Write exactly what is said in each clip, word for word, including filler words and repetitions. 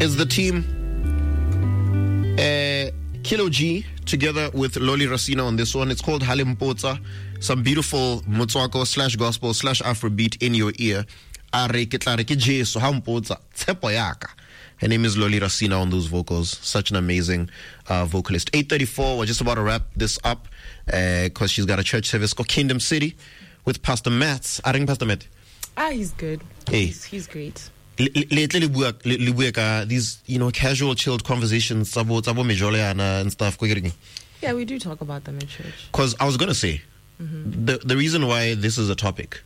is the team uh, Kilo G together with Loli Racina on this one. It's called Halimpotsa. Some beautiful Motswako slash gospel slash Afrobeat in your ear. Are ke tla re ke Jesu ha mpotsa tshepo yaka. Her name is Loli Racina on those vocals. Such an amazing uh, vocalist. eight thirty-four, we're just about to wrap this up because uh, she's got a church service called Kingdom City with Pastor Matt. I think Pastor Matt. Ah, he's good. Hey. He's, he's great. Lately, these, you know, casual, chilled conversations about and stuff. Yeah, we do talk about them in church. Because I was going to say, mm-hmm. the, the reason why this is a topic,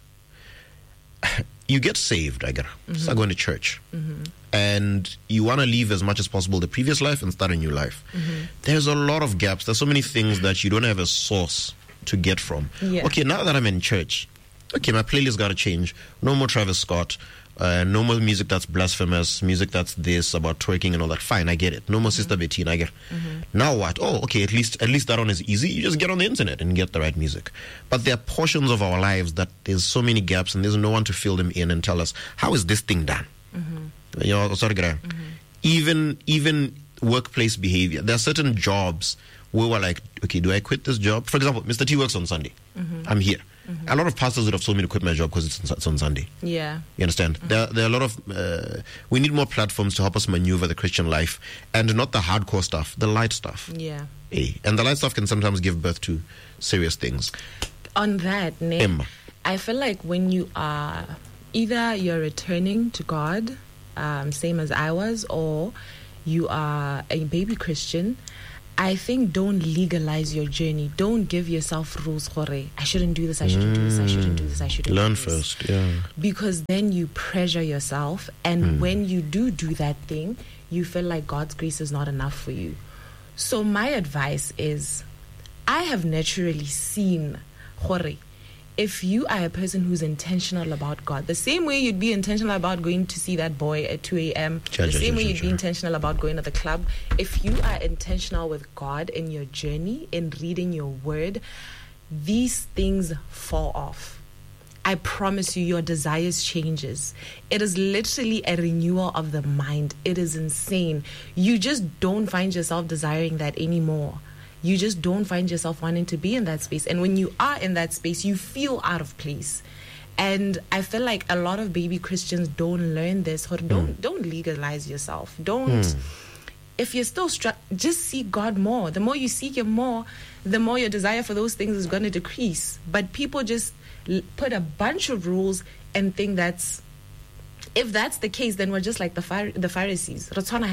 you get saved, I get mm-hmm. start going to church. Mm-hmm. And you want to leave as much as possible the previous life and start a new life. Mm-hmm. There's a lot of gaps. There's so many things that you don't have a source to get from. Yeah. Okay, now that I'm in church, okay, my playlist got to change. No more Travis Scott. Uh, no more music that's blasphemous, music that's this about twerking and all that. Fine, I get it. No more mm-hmm. Sister Bettina, I get it. Mm-hmm. Now what? Oh, okay, at least at least that one is easy. You just get on the internet and get the right music. But there are portions of our lives that there's so many gaps and there's no one to fill them in and tell us, how is this thing done? Mm-hmm. You know, sorry, mm-hmm. Even, even workplace behavior. There are certain jobs where we're like, okay, do I quit this job? For example, Mister T works on Sunday. Mm-hmm. I'm here. Mm-hmm. A lot of pastors would have told me to quit my job because it's, it's on Sunday. Yeah. You understand? Mm-hmm. There, there are a lot of... Uh, we need more platforms to help us maneuver the Christian life and not the hardcore stuff, the light stuff. Yeah. Hey. And the light stuff can sometimes give birth to serious things. On that, Nick, Emma. I feel like when you are... Either you're returning to God, um, same as I was, or you are a baby Christian... I think don't legalize your journey. Don't give yourself rules. I shouldn't do this, I shouldn't mm. do this, I shouldn't do this, I shouldn't Learn do this. first, yeah. Because then you pressure yourself. And mm. when you do do that thing, you feel like God's grace is not enough for you. So my advice is, I have naturally seen, if you are a person who's intentional about God, the same way you'd be intentional about going to see that boy at two a.m., sure, the sure, same sure, way you'd sure. be intentional about going to the club, if you are intentional with God in your journey, in reading your word, these things fall off. I promise you, your desires changes. It is literally a renewal of the mind. It is insane. You just don't find yourself desiring that anymore. You just don't find yourself wanting to be in that space. And when you are in that space, you feel out of place. And I feel like a lot of baby Christians don't learn this. Or don't mm. don't legalize yourself. Don't. Mm. If you're still struck, just seek God more. The more you seek Him more, the more your desire for those things is going to decrease. But people just l- put a bunch of rules and think that's... If that's the case, then we're just like the Phar- the Pharisees.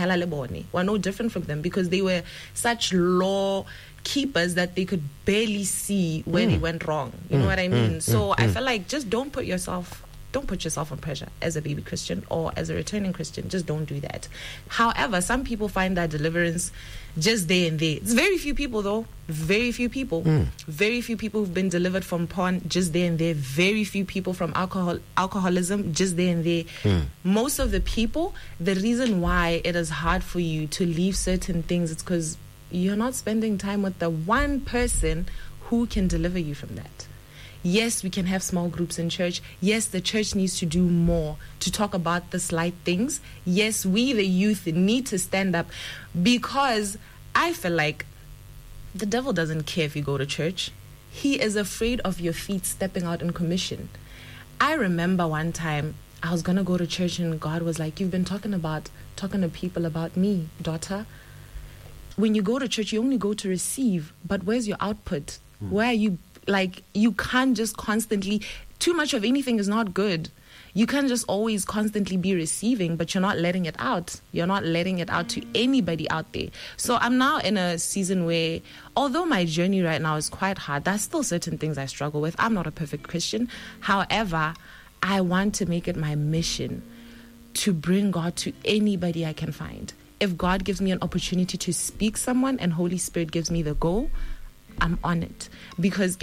We're no different from them because they were such law keepers that they could barely see where mm. they went wrong. You mm. know what I mean? Mm. So mm. I feel like just don't put yourself don't put yourself on pressure as a baby Christian or as a returning Christian. Just don't do that. However, some people find that deliverance just there and there. It's very few people, though. Very few people. Mm. Very few people who've been delivered from porn just there and there. Very few people from alcohol alcoholism just there and there. Mm. Most of the people, the reason why it is hard for you to leave certain things is because you're not spending time with the one person who can deliver you from that. Yes, we can have small groups in church. Yes, the church needs to do more to talk about the slight things. Yes, we, the youth, need to stand up because I feel like the devil doesn't care if you go to church. He is afraid of your feet stepping out in commission. I remember one time I was going to go to church and God was like, you've been talking about, talking to people about me, daughter. When you go to church, you only go to receive, but where's your output? Mm. Where are you? Like, you can't just constantly, too much of anything is not good. You can't just always constantly be receiving, but you're not letting it out. You're not letting it out to anybody out there. So I'm now in a season where, although my journey right now is quite hard, there's still certain things I struggle with. I'm not a perfect Christian. However, I want to make it my mission to bring God to anybody I can find. If God gives me an opportunity to speak someone and Holy Spirit gives me the go, I'm on it. Because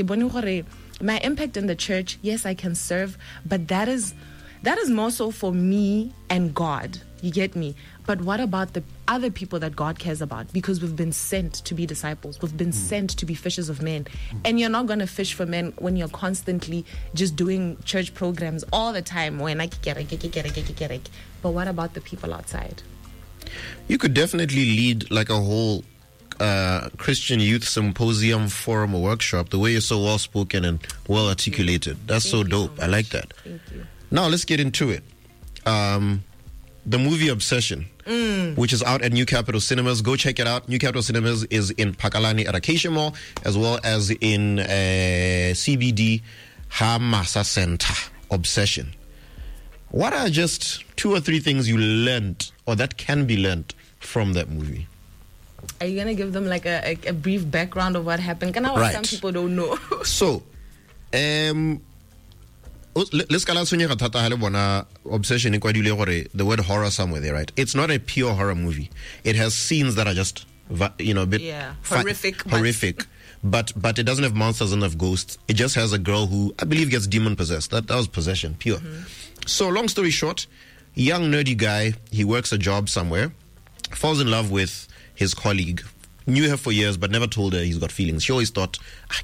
my impact in the church, yes, I can serve, but that is that is more so for me and God. You get me? But what about the other people that God cares about? Because we've been sent to be disciples. We've been mm. sent to be fishers of men. Mm. And you're not going to fish for men when you're constantly just doing church programs all the time. But what about the people outside? You could definitely lead like a whole uh, Christian youth symposium, forum, or workshop. The way you're so well spoken and well articulated. That's Thank so dope. so I like that. Thank you. Now let's get into it. Um, the movie Obsession, mm. which is out at New Capital Cinemas. Go check it out. New Capital Cinemas is in Pakalani at Acacia Mall, as well as in uh, C B D Hamasa Center. Obsession. What are just two or three things you learned, or that can be learned from that movie? Are you gonna give them like a, a, a brief background of what happened? Can I? Right. Some people don't know. So, um, let's call it Obsession. The word horror somewhere there, right? It's not a pure horror movie. It has scenes that are just, you know, a bit yeah, fi- horrific. horrific. But but it doesn't have monsters, doesn't have ghosts. It just has a girl who I believe gets demon possessed. That that was possession, pure. Mm-hmm. So long story short, young nerdy guy. He works a job somewhere, falls in love with his colleague. Knew her for years, but never told her he's got feelings. She always thought,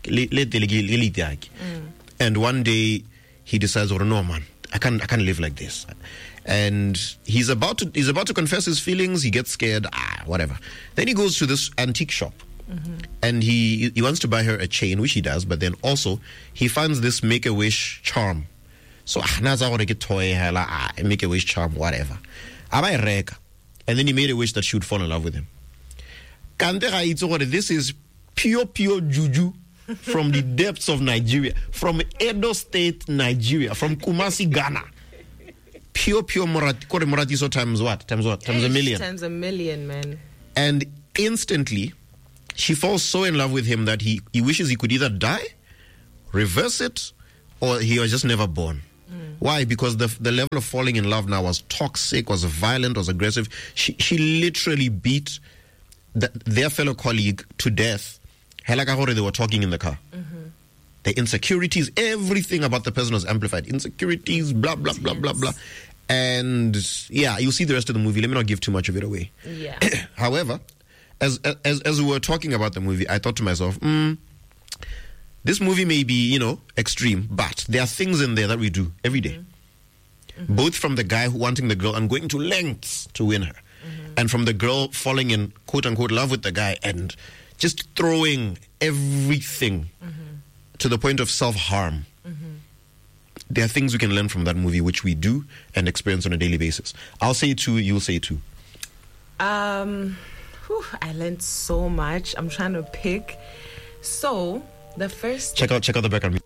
mm. and one day he decides, "Oh no, man, I can't I can't live like this." And he's about to he's about to confess his feelings. He gets scared. Ah, whatever. Then he goes to this antique shop. Mm-hmm. And he he wants to buy her a chain, which he does, but then also he finds this Make-A-Wish charm. So, ah, naza gore ke toy hela, ah, Make-A-Wish charm, whatever. Aba reka. And then he made a wish that she would fall in love with him. Kante ga itse gore this is pure, pure juju from the depths of Nigeria, from Edo State, Nigeria, from Kumasi, Ghana. Pure, pure Morati, kore Moratiso times what? Times what? Times a million. Times a million, man. And instantly, she falls so in love with him that he, he wishes he could either die, reverse it, or he was just never born. Mm. Why? Because the the level of falling in love now was toxic, was violent, was aggressive. She she literally beat the, their fellow colleague to death. Hela ka gore they were talking in the car. Mm-hmm. The insecurities, everything about the person was amplified. Insecurities, blah, blah, blah, blah, blah. And yeah, you'll see the rest of the movie. Let me not give too much of it away. Yeah. However, As, as as we were talking about the movie, I thought to myself, mm, this movie may be, you know, extreme, but there are things in there that we do every day. Mm-hmm. Mm-hmm. Both from the guy who wanting the girl and going to lengths to win her, mm-hmm. and from the girl falling in quote-unquote love with the guy and just throwing everything mm-hmm. to the point of self-harm. Mm-hmm. There are things we can learn from that movie, which we do and experience on a daily basis. I'll say two, you'll say two. Um... Whew, I learned so much. I'm trying to pick. So the first check out check out the background.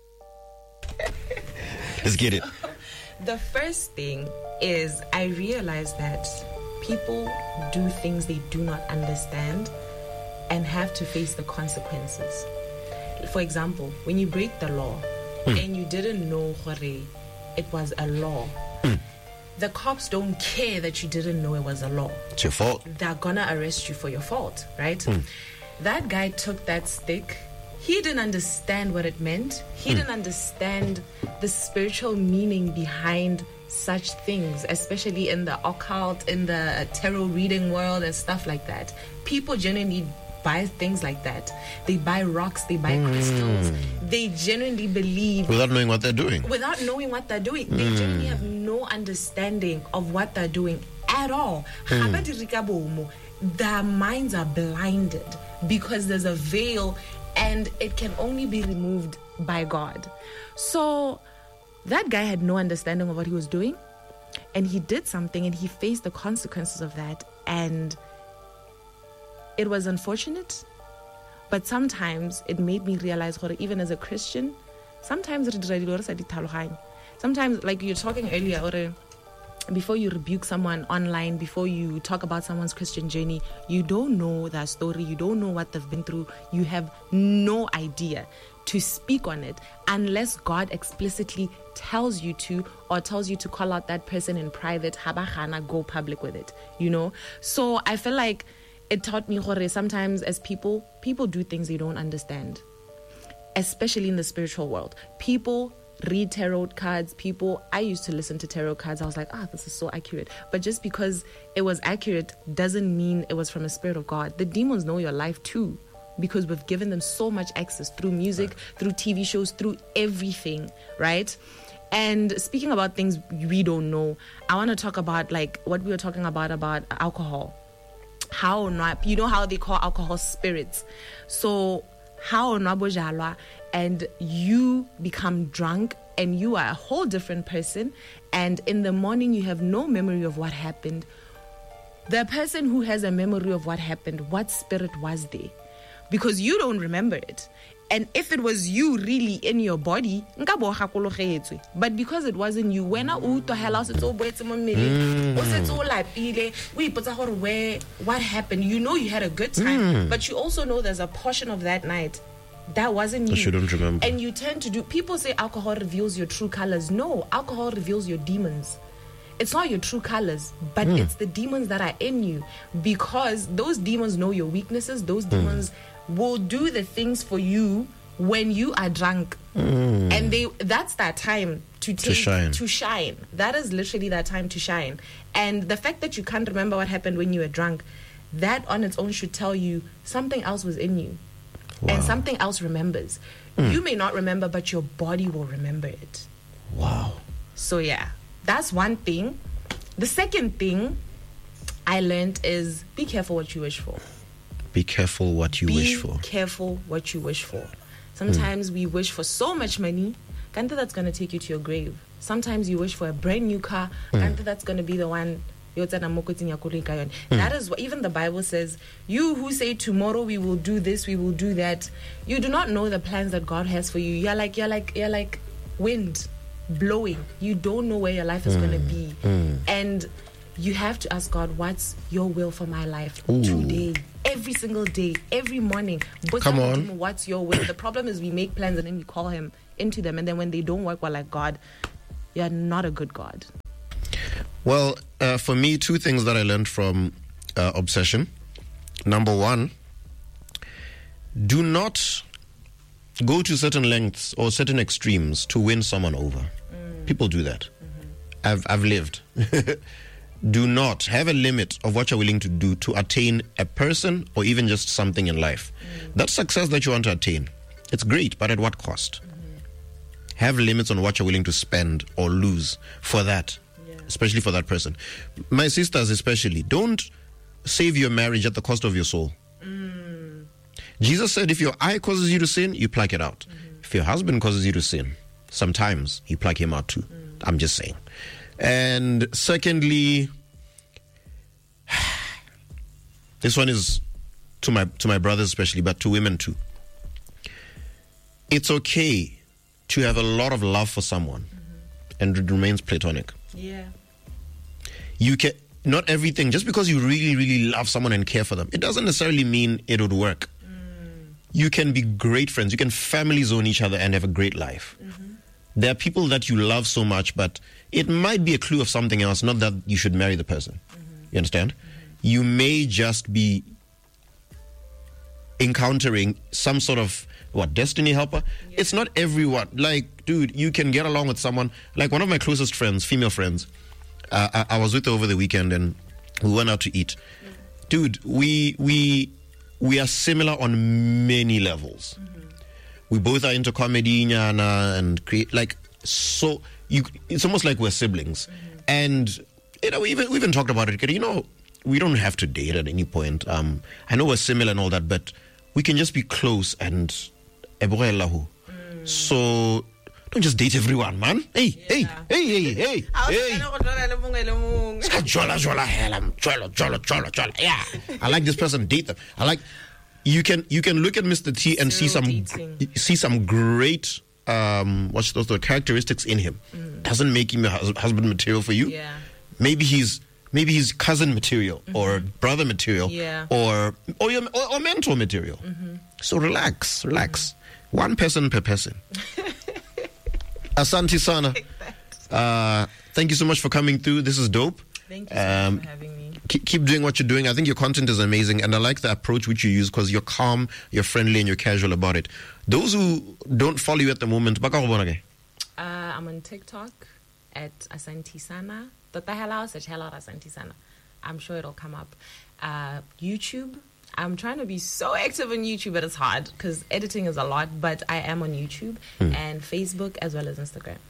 Let's get it. The first thing is I realized that people do things they do not understand and have to face the consequences. For example, when you break the law mm. and you didn't know it was a law. Mm. The cops don't care that you didn't know it was a law. It's your fault. They're gonna arrest you for your fault, right? Mm. That guy took that stick. He didn't understand what it meant. He mm. didn't understand the spiritual meaning behind such things, especially in the occult, in the tarot reading world and stuff like that. People genuinely buy things like that. They buy rocks, they buy mm. crystals. They genuinely believe without knowing what they're doing. Without knowing what they're doing. Mm. They genuinely have no understanding of what they're doing at all. Mm. Their minds are blinded because there's a veil and it can only be removed by God. So that guy had no understanding of what he was doing, and he did something and he faced the consequences of that, and it was unfortunate, but sometimes it made me realize, even as a Christian, sometimes, sometimes like you're talking earlier, before you rebuke someone online, before you talk about someone's Christian journey, you don't know their story, you don't know what they've been through, you have no idea to speak on it unless God explicitly tells you to, or tells you to call out that person in private, go public with it, you know? So I feel like it taught me, sometimes as people, people do things they don't understand, especially in the spiritual world. People read tarot cards. People, I used to listen to tarot cards. I was like, ah, this is so accurate. But just because it was accurate doesn't mean it was from a spirit of God. The demons know your life too, because we've given them so much access through music, right, through T V shows, through everything, right? And speaking about things we don't know, I want to talk about like what we were talking about about alcohol. How not, you know how they call alcohol spirits. So how nabojalwa, and you become drunk and you are a whole different person, and in the morning you have no memory of what happened. The person who has a memory of what happened, what spirit was there? Because you don't remember it. And if it was you really in your body, but because it wasn't you, when what happened, you know you had a good time, mm. but you also know there's a portion of that night that wasn't you. I shouldn't remember. And you tend to do, people say alcohol reveals your true colors. No, alcohol reveals your demons. It's not your true colors, but mm. it's the demons that are in you, because those demons know your weaknesses. Those demons mm. will do the things for you when you are drunk, mm. and they that's that time to take, to shine. to shine. That is literally that time to shine. And the fact that you can't remember what happened when you were drunk, that on its own should tell you something else was in you. Wow. And something else remembers. Mm. You may not remember, but your body will remember it. Wow. So yeah, that's one thing. The second thing I learned is be careful what you wish for. Be careful what you be wish for. Be careful what you wish for. Sometimes mm. we wish for so much money, Kanta, that's going to take you to your grave. Sometimes you wish for a brand new car, mm. Kanta, that's going to be the one. Mm. That is what even the Bible says. You who say tomorrow we will do this, we will do that, you do not know the plans that God has for you. You're like you're like you're like wind blowing. You don't know where your life is mm. going to be, mm. and you have to ask God, what's your will for my life Ooh. today? Every single day, every morning. But Come on. What's your will? The problem is we make plans and then we call him into them, and then when they don't work, we're like, God, you're not a good God. Well, uh, for me, two things that I learned from uh, obsession. Number one, do not go to certain lengths or certain extremes to win someone over. Mm. People do that. Mm-hmm. I've I've lived. Do not have a limit of what you're willing to do to attain a person or even just something in life. Mm. That success that you want to attain, it's great, but at what cost? Mm-hmm. Have limits on what you're willing to spend or lose for that. Especially for that person. My sisters especially, don't save your marriage at the cost of your soul. Mm. Jesus said if your eye causes you to sin, you pluck it out. Mm-hmm. If your husband causes you to sin, sometimes you pluck him out too. Mm. I'm just saying. And secondly, this one is to my to my brothers especially, but to women too. It's okay to have a lot of love for someone, mm-hmm. and it remains platonic. Yeah. You can not everything, just because you really, really love someone and care for them, it doesn't necessarily mean it would work. Mm. You can be great friends. You can family zone each other and have a great life. Mm-hmm. There are people that you love so much, but it might be a clue of something else, not that you should marry the person. Mm-hmm. You understand? Mm-hmm. You may just be encountering some sort of what destiny helper. Yeah. It's not everyone. Like, dude, you can get along with someone. Like one of my closest friends, female friends, uh, I, I was with her over the weekend and we went out to eat. Mm-hmm. Dude, we we we are similar on many levels. Mm-hmm. We both are into comedy nyana, and create like so. You, it's almost like we're siblings. Mm-hmm. And you know, we even we even talked about it. You know, we don't have to date at any point. Um, I know we're similar and all that, but we can just be close and mm. So don't just date everyone, man. Hey, yeah. hey, hey, hey, hey, hey. Yeah, I like this person. Date them. I like. You can you can look at Mister T and see some dating. see some great um what's those the characteristics in him. Mm. Doesn't make him a hus- husband material for you. Yeah. Maybe he's maybe he's cousin material, mm-hmm. or brother material, yeah. or or your or, or mentor material. Mm-hmm. So relax, relax. Mm-hmm. One person per person. Asante sana. Uh, thank you so much for coming through. This is dope. Thank you so um, much for having me. Keep, keep doing what you're doing. I think your content is amazing, and I like the approach which you use because you're calm, you're friendly, and you're casual about it. Those who don't follow you at the moment, uh, I'm on TikTok at Asante Sana. Tota hello, search hello Asante Sana. I'm sure it'll come up. Uh, YouTube. I'm trying to be so active on YouTube, but it's hard because editing is a lot. But I am on YouTube mm. and Facebook as well as Instagram.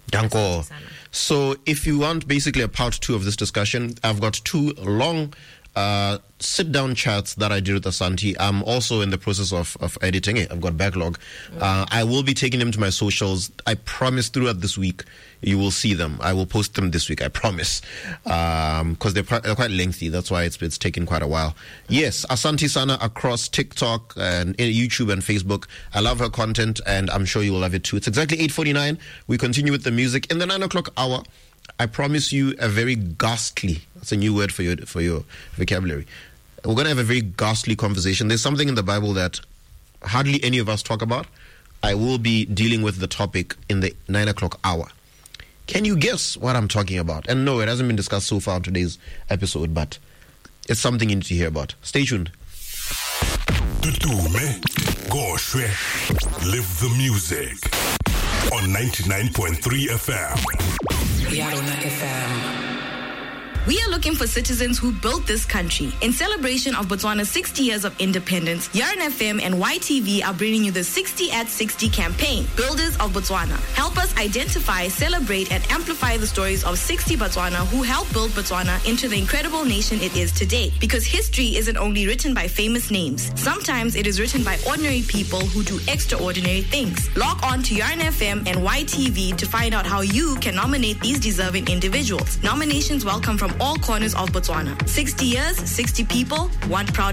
Danko. Asante Sana. So if you want basically a part two of this discussion, I've got two long uh, sit-down chats that I did with Asante. I'm also in the process of, of editing it. I've got backlog. Mm. Uh, I will be taking them to my socials. I promise throughout this week you will see them. I will post them this week, I promise. Because um, they're, they're quite lengthy. That's why it's, it's taken quite a while. Yes, Asante Sana across TikTok and YouTube and Facebook. I love her content, and I'm sure you will love it too. It's exactly eight forty-nine. We continue with the music. In the nine o'clock hour, I promise you a very ghastly, that's a new word for your, for your vocabulary. We're going to have a very ghastly conversation. There's something in the Bible that hardly any of us talk about. I will be dealing with the topic in the nine o'clock hour. Can you guess what I'm talking about? And no, it hasn't been discussed so far on today's episode, but it's something you need to hear about. Stay tuned. Tutume, Goshwe, live the music on ninety-nine point three F M. Yarona F M. We are looking for citizens who built this country. In celebration of Botswana's sixty years of independence, Yarn F M and Y T V are bringing you the sixty at sixty campaign, Builders of Botswana. Help us identify, celebrate, and amplify the stories of sixty Botswana who helped build Botswana into the incredible nation it is today. Because history isn't only written by famous names. Sometimes it is written by ordinary people who do extraordinary things. Log on to Yarn F M and Y T V to find out how you can nominate these deserving individuals. Nominations welcome from all corners of Botswana. sixty years, sixty people, one proud